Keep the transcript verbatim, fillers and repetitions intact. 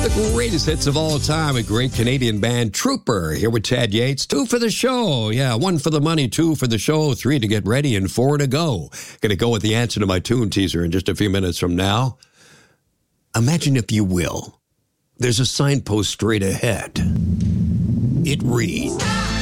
The greatest hits of all time, a great Canadian band, Trooper, here with Chad Yates. Two for the show. Yeah, one for the money, two for the show, three to get ready, and four to go. Going to go with the answer to my tune teaser in just a few minutes from now. Imagine, if you will, there's a signpost straight ahead. It reads,